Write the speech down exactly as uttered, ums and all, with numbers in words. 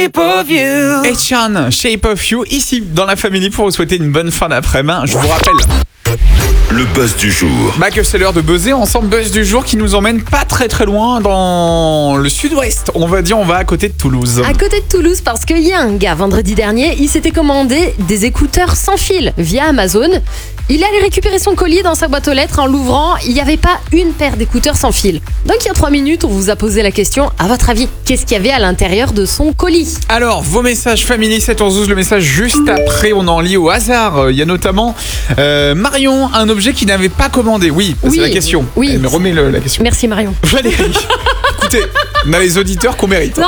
shape of you. Et Chan, Shape of You, ici dans la famille pour vous souhaiter une bonne fin d'après-midi. Je vous rappelle Le buzz du jour. bah, que c'est l'heure de buzzer ensemble. Buzz du jour qui nous emmène pas très très loin dans le sud-ouest. On va dire, on va à côté de Toulouse. À côté de Toulouse, parce qu'il y a un gars, vendredi dernier, il s'était commandé des écouteurs sans fil via Amazon. Il allait récupérer son colis dans sa boîte aux lettres. En l'ouvrant, il n'y avait pas une paire d'écouteurs sans fil. Donc il y a trois minutes, on vous a posé la question, à votre avis, qu'est-ce qu'il y avait à l'intérieur de son colis? Alors, vos messages famille sept onze douze, le message juste après, on en lit au hasard. Il y a notamment euh, Marion, un objet qu'il n'avait pas commandé. Oui, Oui, c'est la question. oui. Eh, mais remets le- la question. Merci Marion. Valérie, écoutez, on a les auditeurs qu'on mérite.